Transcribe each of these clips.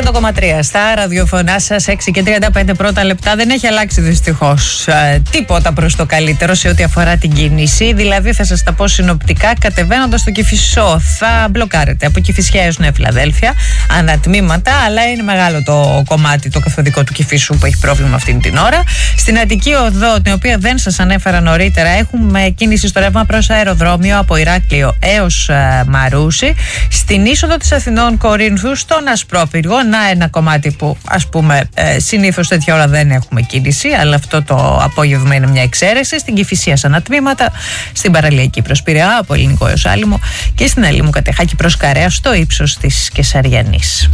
100,3 στα ραδιοφωνά σας, 6 και 35 πρώτα λεπτά. Δεν έχει αλλάξει δυστυχώς τίποτα προς το καλύτερο σε ό,τι αφορά την κίνηση. Δηλαδή, θα σας τα πω συνοπτικά, κατεβαίνοντας στο Κηφισό θα μπλοκάρετε από Κηφισιά έως Νέα Φιλαδέλφια, ανατμήματα, αλλά είναι μεγάλο το κομμάτι το καθοδικό του Κηφισού που έχει πρόβλημα αυτήν την ώρα. Στην Αττική Οδό, την οποία δεν σας ανέφερα νωρίτερα, έχουμε κίνηση στο ρεύμα προς αεροδρόμιο από Ηράκλειο έως Μαρούσι. Στην είσοδο της Αθηνών Κορίνθου, στον Ασπρόπυργο, να ένα κομμάτι που ας πούμε συνήθως τέτοια ώρα δεν έχουμε κίνηση, αλλά αυτό το απόγευμα είναι μια εξαίρεση. Στην Κηφισία σαν ανατμήματα, στην Παραλιακή προς Πειραιά από Ελληνικό έως Άλυμο και στην Αλήμου Κατεχάκη προς Καρέα στο ύψος της Κεσαριανής.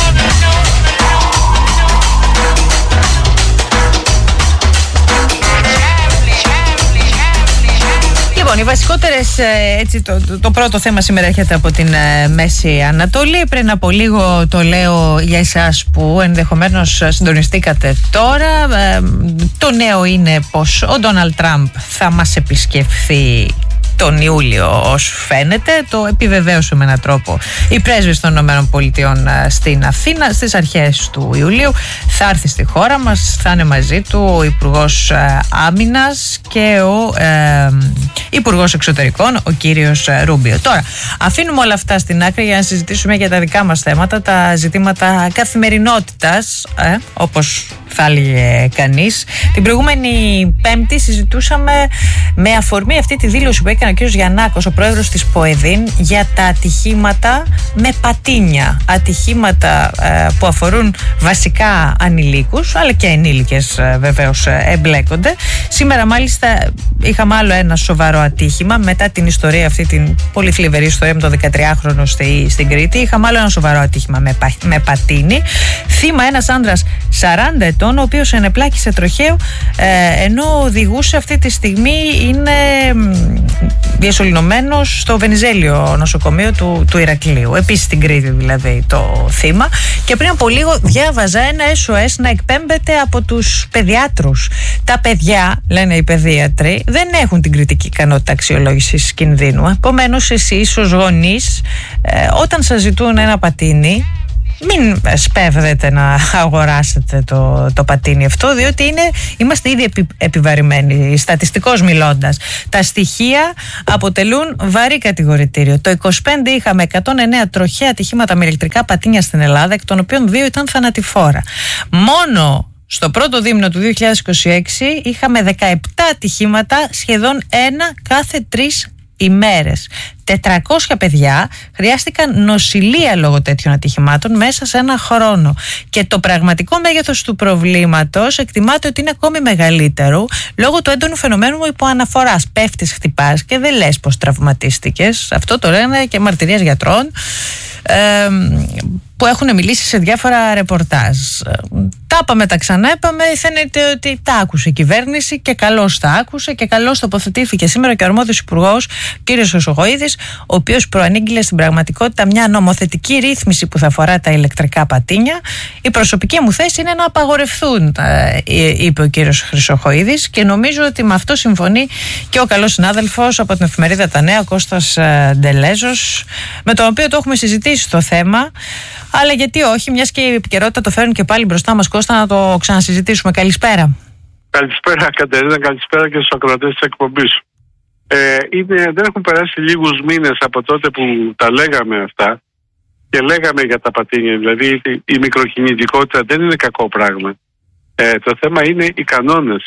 Λοιπόν, οι βασικότερες, το πρώτο θέμα σήμερα έρχεται από την Μέση Ανατολή. Πριν από λίγο το λέω για εσάς που ενδεχομένως συντονιστήκατε τώρα. Το νέο είναι πως ο Ντόναλντ Τραμπ θα μας επισκεφθεί τον Ιούλιο, ως φαίνεται. Το επιβεβαίωσε με έναν τρόπο η πρέσβης των ΗΠΑ στην Αθήνα στις αρχές του Ιουλίου. Θα έρθει στη χώρα μας, θα είναι μαζί του ο Υπουργός Άμυνας και ο Υπουργός Εξωτερικών, ο κύριος Ρούμπιο. Τώρα, αφήνουμε όλα αυτά στην άκρη για να συζητήσουμε για τα δικά μας θέματα, τα ζητήματα καθημερινότητας, όπως θα έλεγε κανείς. Την προηγούμενη Πέμπτη συζητούσαμε με αφορμή αυτή τη δήλωση που έκανε ο κ. Γιαννάκος, ο πρόεδρος της ΠΟΕΔΗΝ, για τα ατυχήματα με πατίνια. Ατυχήματα που αφορούν βασικά ανηλίκους, αλλά και ενήλικες βεβαίως εμπλέκονται. Σήμερα μάλιστα είχαμε άλλο ένα σοβαρό ατύχημα μετά την ιστορία αυτή, την πολύ θλιβερή ιστορία με το 13χρονο στην Κρήτη. Είχαμε άλλο ένα σοβαρό ατύχημα με πατίνι. Θύμα ένας άνδρας 40 ετών, ο οποίος ενεπλάκησε τροχαίο ενώ οδηγούσε. Αυτή τη στιγμή είναι διασωληνωμένος στο Βενιζέλιο νοσοκομείο του Ηρακλείου. Επίσης στην Κρήτη δηλαδή το θύμα. Και πριν από λίγο διάβαζα ένα SOS να εκπέμπεται από τους παιδιάτρους. Τα παιδιά, λένε οι παιδίατροι, δεν έχουν την κριτική ικανότητα αξιολόγησης κινδύνου. Επομένως, εσείς ως γονείς, όταν σας ζητούν ένα πατίνι, μην σπέβδετε να αγοράσετε το πατίνι αυτό, διότι είμαστε ήδη επιβαρημένοι, στατιστικώς μιλώντας. Τα στοιχεία αποτελούν βαρύ κατηγορητήριο. Το 25 είχαμε 109 τροχαία ατυχήματα με ηλεκτρικά πατίνια στην Ελλάδα, εκ των οποίων 2 ήταν θανατηφόρα. Μόνο στο πρώτο δίμηνο του 2026 είχαμε 17 ατυχήματα, σχεδόν ένα κάθε 3 ημέρες. 400 παιδιά χρειάστηκαν νοσηλεία λόγω τέτοιων ατυχημάτων μέσα σε ένα χρόνο. Και το πραγματικό μέγεθος του προβλήματος εκτιμάται ότι είναι ακόμη μεγαλύτερο λόγω του έντονου φαινομένου υποαναφοράς. Πέφτεις, χτυπάς και δεν λες πως τραυματίστηκες. Αυτό το λένε και μαρτυρίες γιατρών που έχουν μιλήσει σε διάφορα ρεπορτάζ. Τα είπαμε, τα ξαναέπαμε. Φαίνεται ότι τα άκουσε η κυβέρνηση και καλώς τα άκουσε και καλώς τοποθετήθηκε σήμερα και ο αρμόδιος υπουργός, κ. Χρυσοχοΐδης, ο οποίος προανήγγειλε στην πραγματικότητα μια νομοθετική ρύθμιση που θα αφορά τα ηλεκτρικά πατίνια. Η προσωπική μου θέση είναι να απαγορευθούν, είπε ο κ. Χρυσοχοΐδης, και νομίζω ότι με αυτό συμφωνεί και ο καλός συνάδελφος από την εφημερίδα Τα Νέα, Κώστας Ντελέζος, με τον οποίο το έχουμε συζητήσει το θέμα. Αλλά γιατί όχι, μιας και η επικαιρότητα το φέρνει και πάλι μπροστά μας, Κώστα, να το ξανασυζητήσουμε. Καλησπέρα. Καλησπέρα, Κατερίνα, καλησπέρα και στους ακροατές της εκπομπής. Δεν έχουν περάσει λίγους μήνες από τότε που τα λέγαμε αυτά και λέγαμε για τα πατίνια. Δηλαδή η μικροκινητικότητα δεν είναι κακό πράγμα. Το θέμα είναι οι κανόνες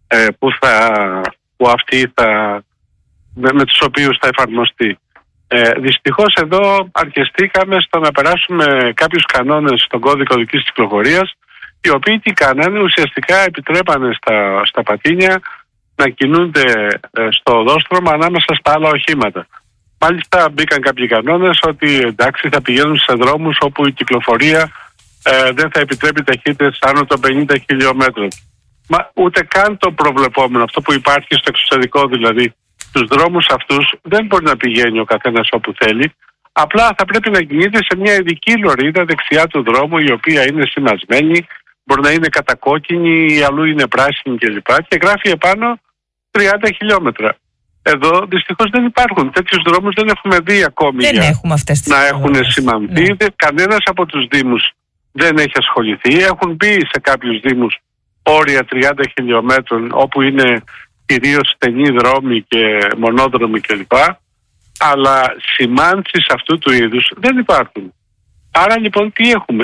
με τους οποίους θα εφαρμοστεί. Δυστυχώς εδώ αρκεστήκαμε στο να περάσουμε κάποιους κανόνες στον κώδικα οδικής κυκλοφορίας, οι οποίοι τι κάνανε, ουσιαστικά επιτρέπανε στα πατίνια να κινούνται στο οδόστρωμα ανάμεσα στα άλλα οχήματα. Μάλιστα μπήκαν κάποιοι κανόνες ότι εντάξει, θα πηγαίνουν σε δρόμους όπου η κυκλοφορία δεν θα επιτρέπει ταχύτητες άνω των 50 χιλιόμετρων. Μα ούτε καν το προβλεπόμενο, αυτό που υπάρχει στο εξωτερικό δηλαδή, τους δρόμους αυτούς δεν μπορεί να πηγαίνει ο καθένας όπου θέλει. Απλά θα πρέπει να κινείται σε μια ειδική λωρίδα δεξιά του δρόμου, η οποία είναι σημασμένη, μπορεί να είναι κατακόκκινη ή αλλού είναι πράσινη κλπ. Και γράφει επάνω 30 χιλιόμετρα. Εδώ δυστυχώς δεν υπάρχουν. Τέτοιους δρόμους δεν έχουμε δει ακόμη να έχουν σημανθεί. Ναι. Κανένας από τους Δήμους δεν έχει ασχοληθεί. Έχουν μπει σε κάποιους δήμους όρια 30 χιλιόμετρων όπου είναι κυρίως στενοί δρόμοι και μονόδρομοι κλπ. Αλλά σημάνσεις αυτού του είδους δεν υπάρχουν. Άρα λοιπόν τι έχουμε?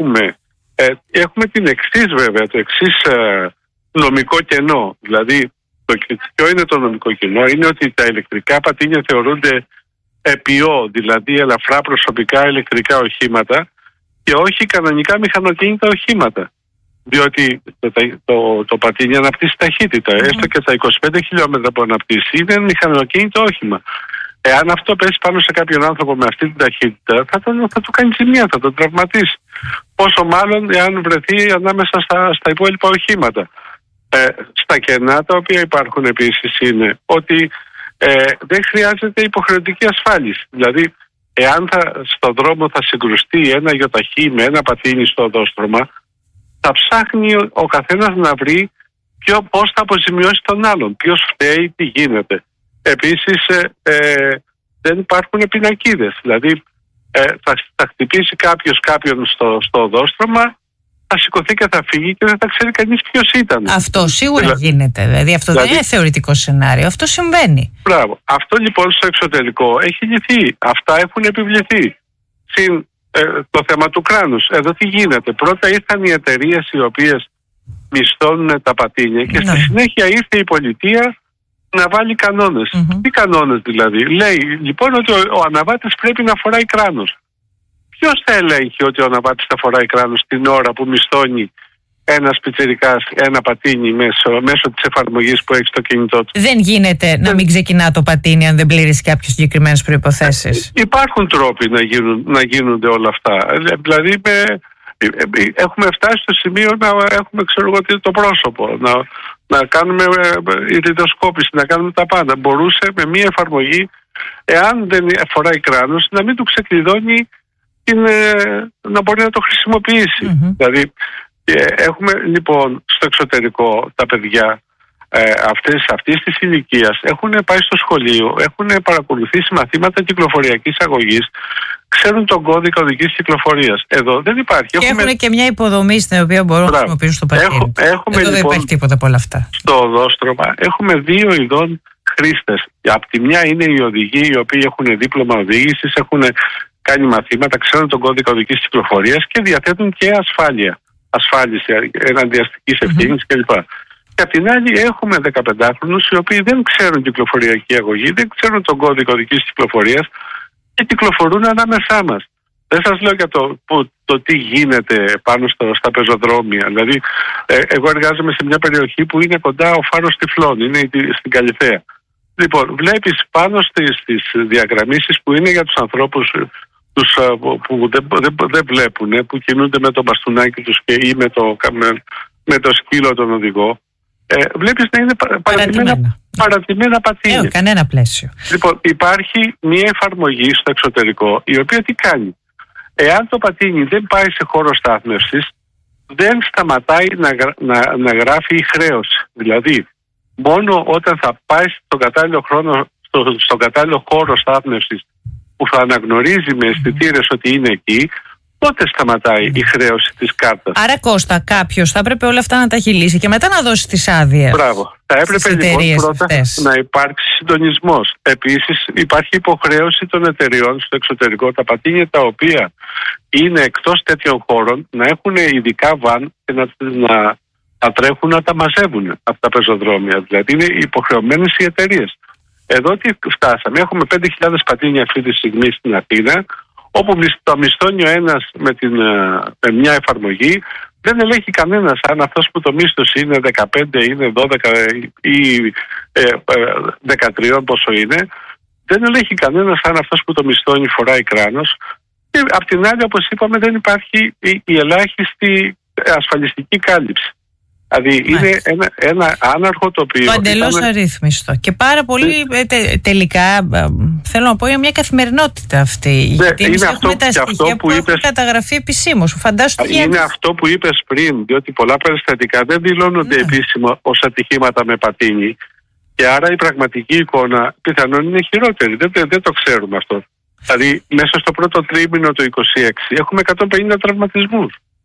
Έχουμε την εξής βέβαια, το εξής νομικό κενό. Δηλαδή ποιο είναι το νομικό κενό? Είναι ότι τα ηλεκτρικά πατίνια θεωρούνται ΕΠΟ, δηλαδή ελαφρά προσωπικά ηλεκτρικά οχήματα και όχι κανονικά μηχανοκίνητα οχήματα. Διότι το πατίνι αναπτύσσει ταχύτητα. Έστω και τα 25 χιλιόμετρα που αναπτύσσει είναι μηχανοκίνητο όχημα. Εάν αυτό πέσει πάνω σε κάποιον άνθρωπο με αυτή την ταχύτητα, θα του κάνει ζημιά, θα τον τραυματίσει. Πόσο μάλλον εάν βρεθεί ανάμεσα στα υπόλοιπα οχήματα. Στα κενά τα οποία υπάρχουν επίσης είναι ότι δεν χρειάζεται υποχρεωτική ασφάλιση. Δηλαδή, εάν στον δρόμο θα συγκρουστεί ένα γιοταχή με ένα πατίνι στο οδόστρωμα, θα ψάχνει ο καθένας να βρει πώς θα αποζημιώσει τον άλλον, ποιος φταίει, τι γίνεται. Επίσης δεν υπάρχουν πινακίδες, δηλαδή θα χτυπήσει κάποιον στο οδόστρωμα, θα σηκωθεί και θα φύγει και δεν θα ξέρει κανείς ποιος ήταν. Αυτό σίγουρα γίνεται, δηλαδή αυτό δεν είναι θεωρητικό σενάριο, αυτό συμβαίνει. Μπράβο. Αυτό λοιπόν στο εξωτερικό έχει λυθεί, αυτά έχουν επιβληθεί. Συν το θέμα του κράνους. Εδώ τι γίνεται? Πρώτα ήρθαν οι εταιρείες οι οποίες μισθώνουν τα πατίνια και στη συνέχεια ήρθε η πολιτεία να βάλει κανόνες. Τι κανόνες δηλαδή? Λέει λοιπόν ότι ο αναβάτης πρέπει να φοράει κράνος. Ποιος θα ελέγχει ότι ο αναβάτης θα φοράει κράνος την ώρα που μισθώνει ένας πιτσιρικάς ένα πατίνι μέσω της εφαρμογής που έχει στο κινητό του? Δεν γίνεται να μην ξεκινά το πατίνι αν δεν πληρήσει κάποιες συγκεκριμένες προϋποθέσεις. Υπάρχουν τρόποι να γίνονται όλα αυτά. Δηλαδή έχουμε φτάσει στο σημείο να έχουμε το πρόσωπο, να κάνουμε ιδρυτοσκόπηση, να κάνουμε τα πάντα. Μπορούσε με μία εφαρμογή, εάν δεν φοράει κράνος, να μην του ξεκλειδώνει να μπορεί να το χρησιμοποιήσει. Δηλαδή έχουμε λοιπόν στο εξωτερικό τα παιδιά αυτής της ηλικίας έχουν πάει στο σχολείο, έχουν παρακολουθήσει μαθήματα κυκλοφοριακής αγωγής, ξέρουν τον κώδικα οδικής κυκλοφορίας. Εδώ δεν υπάρχει. Και έχουν και μια υποδομή στην οποία μπορούν να χρησιμοποιήσουν το πατίνι. Εδώ λοιπόν, δεν υπάρχει τίποτα από όλα αυτά. Στο οδόστρωμα έχουμε δύο ειδών χρήστες. Από τη μια είναι οι οδηγοί οι οποίοι έχουν δίπλωμα οδήγησης, έχουν κάνει μαθήματα, ξέρουν τον κώδικα οδικής κυκλοφορίας και διαθέτουν και ασφάλιση εναντιαστικής ευθύνης κλπ. Και απ' την άλλη έχουμε 15χρονους οι οποίοι δεν ξέρουν κυκλοφοριακή αγωγή, δεν ξέρουν τον κώδικα οδικής κυκλοφορίας και κυκλοφορούν ανάμεσά μας. Δεν σας λέω για το τι γίνεται πάνω στα πεζοδρόμια. Δηλαδή, εγώ εργάζομαι σε μια περιοχή που είναι κοντά ο Φάρος Τυφλών, είναι στην Καλιθέα. Λοιπόν, βλέπεις πάνω στις διαγραμμίσεις που είναι για τους ανθρώπους που δεν βλέπουν, που κινούνται με το μπαστούνάκι τους ή με το σκύλο τον οδηγό, βλέπεις να είναι παρατημένα πατίνια. Κανένα πλαίσιο. Λοιπόν, υπάρχει μια εφαρμογή στο εξωτερικό η οποία τι κάνει? Εάν το πατίνι δεν πάει σε χώρο στάθμευσης, δεν σταματάει να γράφει η χρέωση. Δηλαδή, μόνο όταν θα πάει στον κατάλληλο χρόνο, στον κατάλληλο χώρο στάθμευσης που θα αναγνωρίζει με αισθητήρες ότι είναι εκεί, τότε σταματάει η χρέωση της κάρτας. Άρα, Κώστα, κάποιος θα έπρεπε όλα αυτά να τα έχει λύσει και μετά να δώσει τις άδειες. Μπράβο. Θα έπρεπε λοιπόν πρώτα να υπάρξει συντονισμός. Επίσης, υπάρχει υποχρέωση των εταιριών στο εξωτερικό τα πατίνια τα οποία είναι εκτός τέτοιων χώρων να έχουν ειδικά βαν και να τρέχουν να τα μαζεύουν από τα πεζοδρόμια. Δηλαδή, είναι υποχρεωμένες οι εταιρείες. Εδώ τι φτάσαμε? Έχουμε 5.000 πατίνια αυτή τη στιγμή στην Αθήνα, όπου το μισθώνει ο ένας με μια εφαρμογή. Δεν ελέγχει κανένας αν αυτός που το μίσθος είναι 15, είναι 12 ή 13 πόσο είναι. Δεν ελέγχει κανένας αν αυτός που το μισθώνει φοράει κράνος. Και απ' την άλλη, όπως είπαμε, δεν υπάρχει η ελάχιστη ασφαλιστική κάλυψη. Δηλαδή είναι ένα άναρχο τοπίο. Το εντελώς αρρύθμιστο. Και πάρα πολύ τελικά θέλω να πω είναι μια καθημερινότητα αυτή. Γιατί εμείς έχουμε τα στοιχεία που έχουν καταγραφεί επισήμως. Είναι αυτό που είπες πριν, διότι πολλά περιστατικά δεν δηλώνονται επίσημα ως ατυχήματα με πατίνι. Και άρα η πραγματική εικόνα πιθανόν είναι χειρότερη. Δεν το ξέρουμε αυτό. Δηλαδή μέσα στο πρώτο τρίμηνο του 2026 έχουμε 150 τραυματισμούς.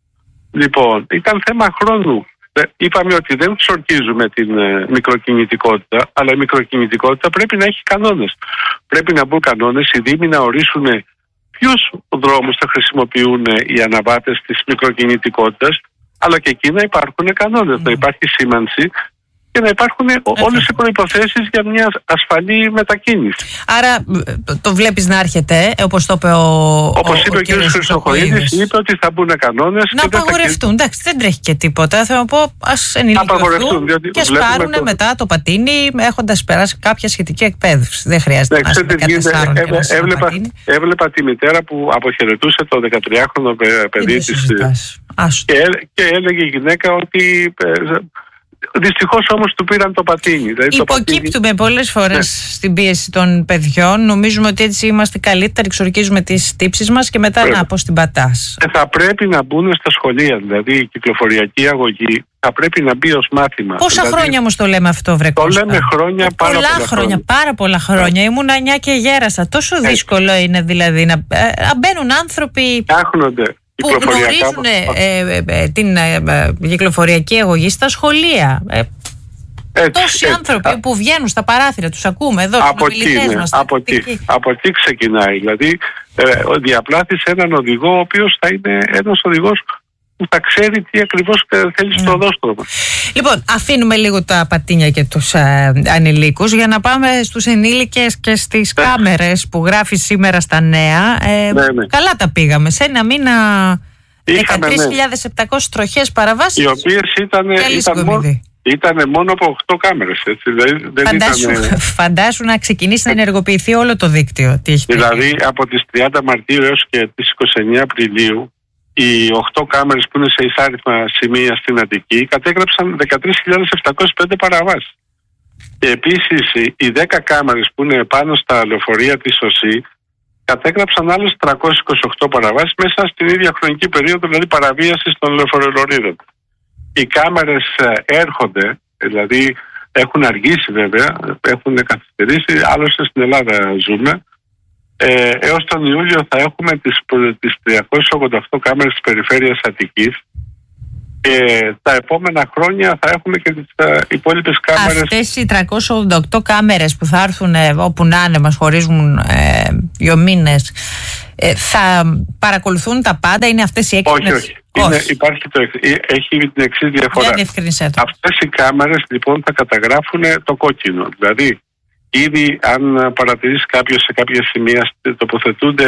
Λοιπόν, ήταν θέμα χρόνου. Είπαμε ότι δεν ξορκίζουμε την μικροκινητικότητα, αλλά η μικροκινητικότητα πρέπει να έχει κανόνες. Πρέπει να μπουν κανόνες, οι δήμοι να ορίσουν ποιους δρόμους θα χρησιμοποιούν οι αναβάτες της μικροκινητικότητας, αλλά και εκεί να υπάρχουν κανόνες, να υπάρχει σήμανση και να υπάρχουν όλες οι προϋποθέσεις για μια ασφαλή μετακίνηση. Άρα το βλέπεις να έρχεται, όπως το είπε όπως είπε ο κ. Χρυσοχοΐδης, είπε ότι θα μπουν κανόνες να απαγορευτούν. Εντάξει, δεν τρέχει και τίποτα. Θέλω να πω, ας ενηλικιωθούν και ας πάρουν μετά το πατίνι έχοντας περάσει κάποια σχετική εκπαίδευση. Δεν χρειάζεται να είναι 14 έβλεπα τη μητέρα που αποχαιρετούσε το 13χρονο παιδί της και έλεγε η γυναίκα ότι δυστυχώς όμως του πήραν το πατίνι. Δηλαδή υποκύπτουμε πολλές φορές στην πίεση των παιδιών. Νομίζουμε ότι έτσι είμαστε καλύτεροι, εξορκίζουμε τις τύψεις μας και μετά να πω στην πατάς. Θα πρέπει να μπουν στα σχολεία, δηλαδή η κυκλοφοριακή αγωγή θα πρέπει να μπει ως μάθημα. Πόσα χρόνια όμως το λέμε αυτό, βρε Κώστα? Το λέμε χρόνια, πάρα πολλά χρόνια. Ήμουν 9 και γέρασα. Τόσο δύσκολο είναι δηλαδή να μπαίνουν άνθρωποι. Φτιάχνονται που γνωρίζουν την κυκλοφοριακή αγωγή στα σχολεία. Τόσοι άνθρωποι που βγαίνουν στα παράθυρα, τους ακούμε εδώ στους ομιλητές μας. Από εκεί ξεκινάει. Δηλαδή διαπλάθεις έναν οδηγό ο οποίος θα είναι ένας οδηγός που θα ξέρει τι ακριβώς θέλει στο οδόστρωμα. Λοιπόν, αφήνουμε λίγο τα πατίνια και τους ανηλίκους για να πάμε στους ενήλικες και στις κάμερες που γράφει σήμερα στα νέα. Καλά τα πήγαμε. Σε ένα μήνα 13.700 τροχές παραβάσεις. Οι οποίες ήταν μόνο από 8 κάμερες. Έτσι. Φαντάσου να ξεκινήσει να ενεργοποιηθεί όλο το δίκτυο. Δηλαδή από τις 30 Μαρτίου έως και τις 29 Απριλίου οι 8 κάμερες που είναι σε εισάριθμα σημεία στην Αττική κατέγραψαν 13.705 παραβάσεις. Και επίσης οι 10 κάμερες που είναι πάνω στα λεωφορεία της ΟΣΥ κατέγραψαν άλλες 328 παραβάσεις μέσα στην ίδια χρονική περίοδο, δηλαδή παραβίασης των λεωφορεολωρίδων. Οι κάμερες έρχονται, δηλαδή έχουν αργήσει βέβαια, έχουν καθυστερήσει, άλλωστε στην Ελλάδα ζούμε. Έως τον Ιούλιο θα έχουμε τις 388 κάμερες της περιφέρειας Αττικής και τα επόμενα χρόνια θα έχουμε και τις υπόλοιπες κάμερες. Αυτές οι 388 κάμερες που θα έρθουν όπου να είναι, μας χωρίζουν 2 μήνες, θα παρακολουθούν τα πάντα? Είναι αυτές οι έξυπνες? Όχι. Έχει την εξής διαφορά. Αυτές οι κάμερες λοιπόν θα καταγράφουν το κόκκινο. Δηλαδή ήδη αν παρατηρήσει κάποιος σε κάποια σημεία τοποθετούνται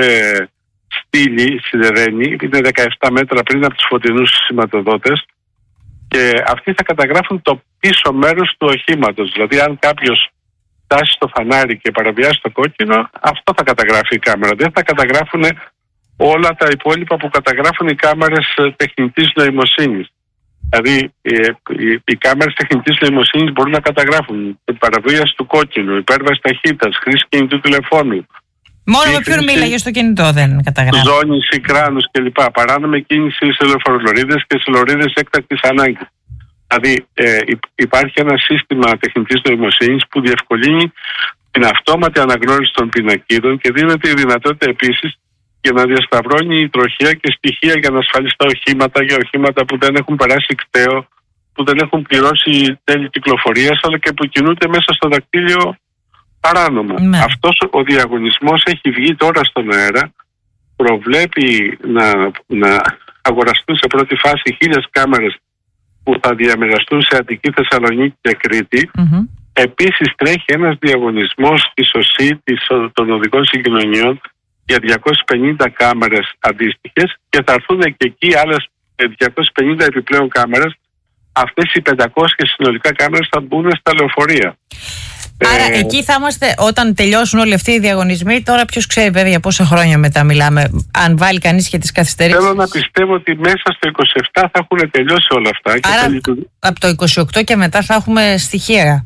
στήλοι σιδερένοι, είναι 17 μέτρα πριν από τους φωτεινούς σηματοδότες και αυτοί θα καταγράφουν το πίσω μέρος του οχήματος. Δηλαδή αν κάποιος φτάσει στο φανάρι και παραβιάσει το κόκκινο, αυτό θα καταγράφει η κάμερα. Δεν θα καταγράφουν όλα τα υπόλοιπα που καταγράφουν οι κάμερες τεχνητής νοημοσύνης. Δηλαδή οι κάμερες τεχνητής νοημοσύνης μπορούν να καταγράφουν την παραβίαση του κόκκινου, υπέρβαση ταχύτητας, χρήση κινητού τηλεφώνου. Μόνο με ποιον μίλαγε στο κινητό δεν καταγράφει. Ζώνης ή κράνους κλπ. Παράνομη κίνηση σε λεωφορολωρίδες και σε λωρίδες έκτακτης ανάγκης. Δηλαδή υπάρχει ένα σύστημα τεχνητής νοημοσύνης που διευκολύνει την αυτόματη αναγνώριση των πινακίδων και δίνεται η δυνατότητα επίσης για να διασταυρώνει η τροχέα και στοιχεία για να ασφαλίσει τα οχήματα, για οχήματα που δεν έχουν περάσει κταίο, που δεν έχουν πληρώσει τέλη κυκλοφορίας, αλλά και που κινούνται μέσα στο δακτύλιο παράνομα. Αυτός ο διαγωνισμός έχει βγει τώρα στον αέρα, προβλέπει να αγοραστούν σε πρώτη φάση 1.000 κάμερες που θα διαμοιραστούν σε Αττική, Θεσσαλονίκη και Κρήτη. Επίσης τρέχει ένας διαγωνισμός της ΟΣΥ, των οδικών συγκοινωνιών, για 250 κάμερες αντίστοιχες και θα έρθουν και εκεί άλλες 250 επιπλέον κάμερες. Αυτές οι 500 συνολικά κάμερες θα μπουν στα λεωφορεία. Άρα εκεί θα είμαστε όταν τελειώσουν όλοι αυτοί οι διαγωνισμοί. Τώρα ποιος ξέρει βέβαια για πόσα χρόνια μετά μιλάμε, αν βάλει κανείς και τις καθυστερήσεις. Θέλω να πιστεύω ότι μέσα στο 27 θα έχουν τελειώσει όλα αυτά. Άρα από το 28 και μετά θα έχουμε στοιχεία.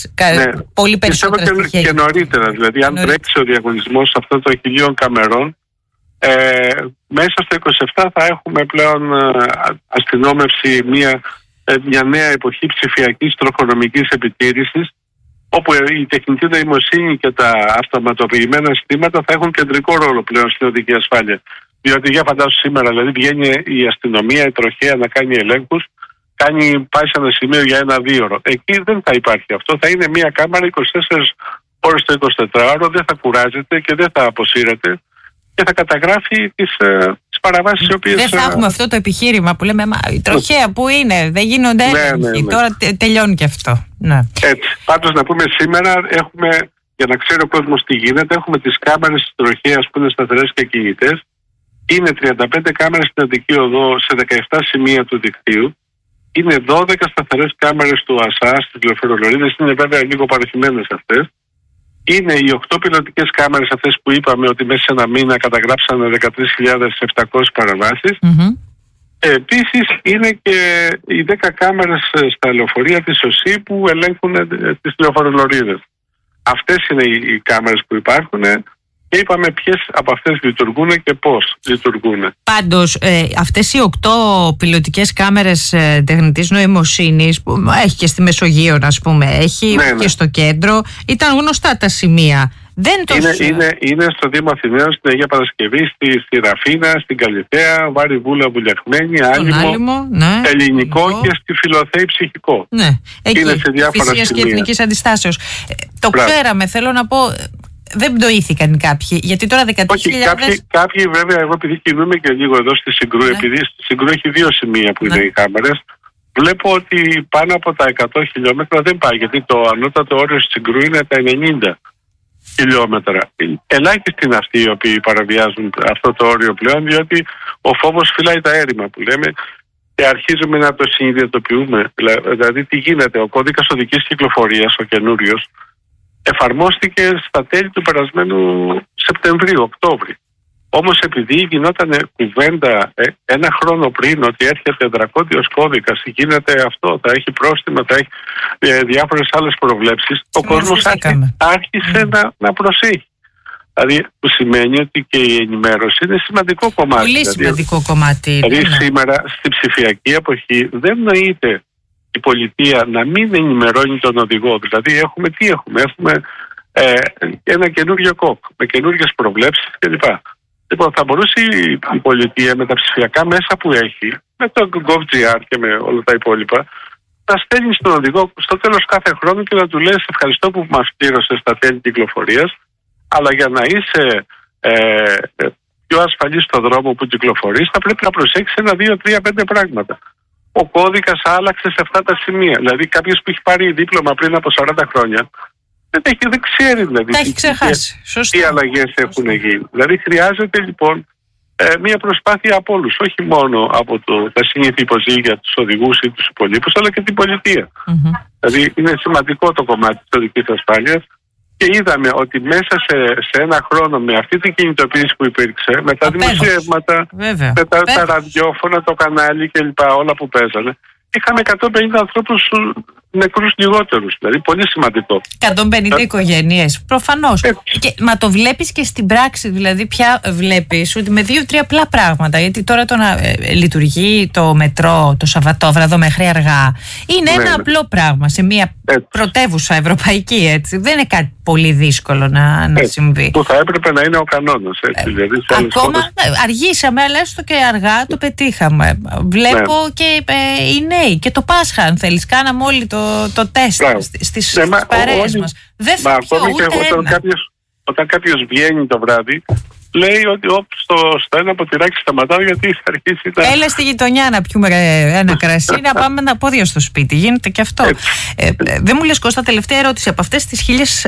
Πολύ περισσότερα στοιχεία. Και νωρίτερα, δηλαδή αν τρέξει ο διαγωνισμός αυτών των 1.000 καμερών, μέσα στο 27 θα έχουμε πλέον αστυνόμευση μια νέα εποχή ψηφιακής τροχονομικής επιτήρησης, όπου η τεχνητή νοημοσύνη και τα αυτοματοποιημένα συστήματα θα έχουν κεντρικό ρόλο πλέον στην οδική ασφάλεια. Διότι για φαντάσου σήμερα, δηλαδή βγαίνει η αστυνομία, η τροχέα να κάνει ελέγχους, πάει σε ένα σημείο για 1-2 ώρο. Εκεί δεν θα υπάρχει αυτό. Θα είναι μια κάμερα 24 ώρες το 24ωρο, δεν θα κουράζεται και δεν θα αποσύρεται και θα καταγράφει τις παραβάσεις οι οποίες... Δεν θα έχουμε αυτό το επιχείρημα που λέμε η τροχέα που είναι, δεν γίνονται έλεγχοι. Τώρα τελειώνει και αυτό. Ναι. Έτσι. Πάντως να πούμε σήμερα έχουμε, για να ξέρει ο κόσμος τι γίνεται, έχουμε τις κάμερες της τροχέας που είναι σταθερές και κινητές. Είναι 35 κάμερες στην Αττική Οδό σε 17 σημεία του δικτύου. Είναι 12 σταθερές κάμερες του ΑΣΑ στις λεωφορολωρίδες, είναι βέβαια λίγο παροχημένες αυτές. Είναι οι 8 πιλωτικές κάμερες αυτές που είπαμε ότι μέσα σε ένα μήνα καταγράψανε 13.700 παραβάσεις. Επίσης είναι και οι 10 κάμερες στα λεωφορεία της ΟΣΥ που ελέγχουν τις λεωφορολωρίδες. Αυτές είναι οι κάμερες που υπάρχουν. Και είπαμε ποιες από αυτές λειτουργούν και πώς λειτουργούν. Πάντως, αυτές οι 8 πιλωτικές κάμερες τεχνητής νοημοσύνης που έχει και στη Μεσογείο, ας πούμε, έχει και στο κέντρο, ήταν γνωστά τα σημεία. Δεν το είναι στο Δήμο Αθηναίων, στην Αγία Παρασκευή, στη Ραφίνα, στην Καλυθέα, Βάρη Βούλα Βουλιαχμένη, Άλυμο, Ελληνικό και στη Φιλοθέη Ψυχικό. Ναι, εκεί, είναι σε διάφορα Φυσίας και Εθνικής Αντιστάσεως. Το ξέραμε, θέλω να πω. Δεν πτωήθηκαν κάποιοι, γιατί τώρα 13.000... Όχι, κάποιοι βέβαια, εγώ επειδή κινούμαι και λίγο εδώ στη Συγκρού, επειδή στη Συγκρού έχει 2 σημεία που είναι οι κάμερες, βλέπω ότι πάνω από τα 100 χιλιόμετρα δεν πάει, γιατί το ανώτατο όριο στη Συγκρού είναι τα 90 χιλιόμετρα. Ελάχιστοι είναι αυτοί οι οποίοι παραβιάζουν αυτό το όριο πλέον, διότι ο φόβος φυλάει τα έρημα που λέμε και αρχίζουμε να το συνειδητοποιούμε. Δηλαδή τι γίνεται, ο κώδικας οδικής κυκλοφορίας, ο καινούριος, εφαρμόστηκε στα τέλη του περασμένου Σεπτεμβρίου-Οκτώβρη. Όμως επειδή γινόταν κουβέντα ένα χρόνο πριν ότι έρχεται δρακόντιος κώδικας, γίνεται αυτό, θα έχει πρόστιμα, θα έχει διάφορες άλλες προβλέψεις, ο κόσμος άρχισε να προσέχει. Δηλαδή που σημαίνει ότι και η ενημέρωση είναι σημαντικό κομμάτι. Πολύ σημαντικό κομμάτι. Δηλαδή σήμερα στην ψηφιακή εποχή δεν νοείται η πολιτεία να μην ενημερώνει τον οδηγό. Δηλαδή έχουμε ένα καινούριο κόκ με καινούριες προβλέψεις κλπ. Λοιπόν, θα μπορούσε η πολιτεία με τα ψηφιακά μέσα που έχει, με το GovGR και με όλα τα υπόλοιπα, να στέλνει στον οδηγό στο τέλος κάθε χρόνο και να του λέει ευχαριστώ που μας πλήρωσες στα τέλη κυκλοφορίας, αλλά για να είσαι πιο ασφαλής στον δρόμο που κυκλοφορείς θα πρέπει να προσέξεις 1, 2, 3, 5 πράγματα. Ο κώδικας άλλαξε σε αυτά τα σημεία. Δηλαδή κάποιος που έχει πάρει δίπλωμα πριν από 40 χρόνια δεν ξέρει δηλαδή. Τα έχει ξεχάσει. Τι αλλαγές έχουν γίνει. Δηλαδή χρειάζεται λοιπόν μια προσπάθεια από όλους. Όχι μόνο από τα συνήθη υποζύγια, τους οδηγούς ή τους υπολείπους, αλλά και την πολιτεία. Δηλαδή είναι σημαντικό το κομμάτι της οδικής ασφάλειας. Και είδαμε ότι μέσα σε ένα χρόνο με αυτή την κινητοποίηση που υπήρξε, με τα δημοσιεύματα, με τα ραδιόφωνα, το κανάλι κλπ. Όλα που παίζανε, είχαμε 150 ανθρώπους νεκρούς λιγότερους. Δηλαδή πολύ σημαντικό. 150 οικογένειες. Προφανώς. Μα το βλέπεις και στην πράξη. Δηλαδή πια βλέπεις ότι με 2-3 απλά πράγματα. Γιατί τώρα το να λειτουργεί το μετρό το Σαββατόβραδο μέχρι αργά είναι ένα απλό πράγμα σε μια πρωτεύουσα ευρωπαϊκή, έτσι. Δεν είναι κάτι πολύ δύσκολο να συμβεί. Που θα έπρεπε να είναι ο κανόνας. Δηλαδή, ακόμα αργήσαμε, αλλά έστω και αργά το πετύχαμε. Βλέπω και οι νέοι και το Πάσχα, αν θέλεις. Κάναμε όλοι το τεστ στις παρέες μας. Δεν θα πιω ούτε όταν κάποιος βγαίνει το βράδυ, λέει ότι στο ένα ποτηράκι σταματάω γιατί θα αρχίσει να... Έλα στη γειτονιά να πιούμε ένα κρασί, να πάμε ένα πόδιο στο σπίτι. Γίνεται και αυτό. Δεν μου λες, Κώστα, τελευταία ερώτηση. Από αυτές τις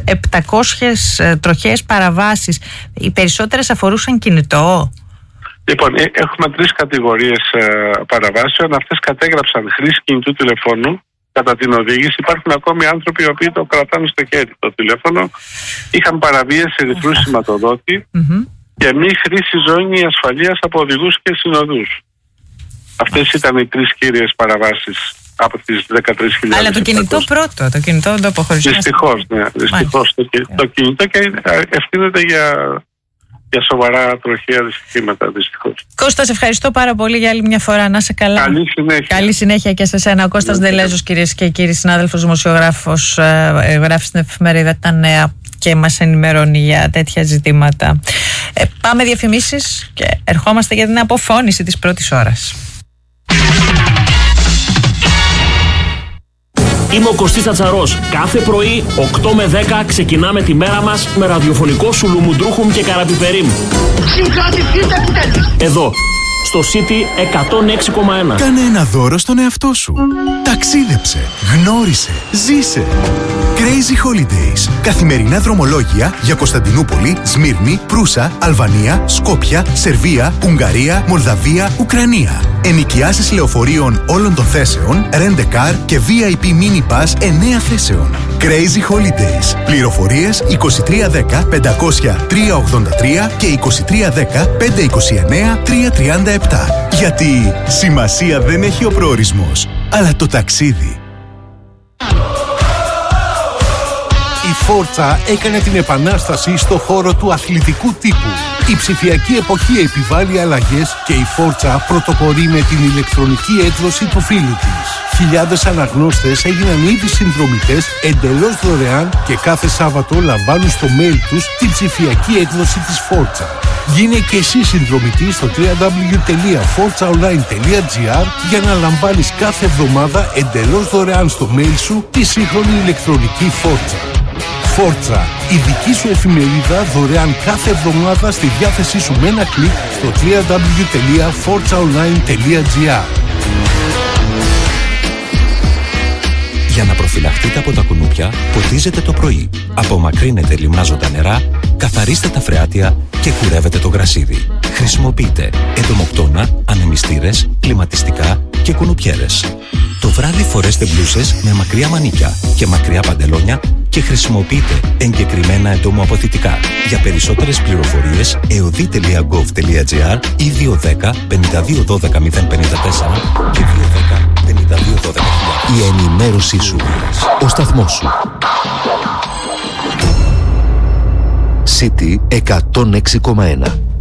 1.700 τροχαίες παραβάσεις, οι περισσότερες αφορούσαν κινητό? Λοιπόν, έχουμε 3 κατηγορίες παραβάσεων. Αυτές κατέγραψαν χρήση κινητού τηλεφώνου κατά την οδήγηση. Υπάρχουν ακόμη άνθρωποι οι οποίοι το κρατάνε στο χέρι το τηλέφωνο. Είχαν παραβίαση ερυθρού σηματοδότη και μη χρήση ζώνη ασφαλείας από οδηγούς και συνοδούς. Αυτές ήταν οι 3 κύριες παραβάσεις από τις 13.000. Αλλά το κινητό πρώτο, το κινητό δεν το αποχωριστεί. Δυστυχώς, ναι. Δυστυχώς το κινητό και ευθύνεται για σοβαρά τροχαία δυστυχήματα, δυστυχώς. Κώστα, σε ευχαριστώ πάρα πολύ για άλλη μια φορά. Να είσαι καλά. Καλή συνέχεια. Καλή συνέχεια και σε σένα. Ο Κώστας Δελέζος, κυρίες και κύριοι, συνάδελφος δημοσιογράφος, γράφει στην εφημερίδα Τα Νέα. και μας ενημερώνει για τέτοια ζητήματα. Πάμε διαφημίσεις και ερχόμαστε για την αποφώνηση της πρώτης ώρας. Είμαι ο Κωστής Τατσαρός. Κάθε πρωί 8 με 10 ξεκινάμε τη μέρα μας με ραδιοφωνικό σουλουμουντρούχουμ και καραπιπερίμ. Συγκρατηθείτε επιτέλους. Εδώ, στο City 106,1. Κάνε ένα δώρο στον εαυτό σου. Ταξίδεψε, γνώρισε, ζήσε. Crazy Holidays. Καθημερινά δρομολόγια για Κωνσταντινούπολη, Σμύρνη, Προύσα, Αλβανία, Σκόπια, Σερβία, Ουγγαρία, Μολδαβία, Ουκρανία. Ενοικιάσεις λεωφορείων όλων των θέσεων, Rent a Car και VIP Mini Pass 9 θέσεων. Crazy Holidays. Πληροφορίες 2310 500 383 και 2310 529 337. Γιατί σημασία δεν έχει ο προορισμός, αλλά το ταξίδι. Η Φόρτσα έκανε την επανάσταση στο χώρο του αθλητικού τύπου. Η ψηφιακή εποχή επιβάλλει αλλαγές και η Φόρτσα πρωτοπορεί με την ηλεκτρονική έκδοση του φίλου της. Χιλιάδες αναγνώστες έγιναν ήδη συνδρομητές εντελώς δωρεάν και κάθε Σάββατο λαμβάνουν στο mail τους την ψηφιακή έκδοση της Φόρτσα. Γίνε και εσύ συνδρομητής στο www.forzaonline.gr για να λαμβάνεις κάθε εβδομάδα εντελώς δωρεάν στο mail σου τη σύγχρονη ηλεκτρονική Φόρτσα. Φόρτσα, η δική σου εφημερίδα δωρεάν κάθε εβδομάδα στη διάθεσή σου με ένα κλικ στο www.forzaonline.gr. Για να προφυλαχτείτε από τα κουνούπια, ποτίζετε το πρωί. Απομακρύνετε λιμνάζοντα νερά, καθαρίστε τα φρεάτια και κουρεύετε το γρασίδι. Χρησιμοποιείτε εντομοκτώνα, ανεμιστήρες, κλιματιστικά και κουνουπιέρες. Το βράδυ φορέστε μπλούσες με μακριά μανίκια και μακριά παντελόνια και χρησιμοποιείτε εγκεκριμένα εντομοαποθητικά. Για περισσότερες πληροφορίες, eodi.gov.gr ή 210 52 12 054 και 210 52 12 000. Η ενημέρωσή σου, ο σταθμός σου. City 106,1.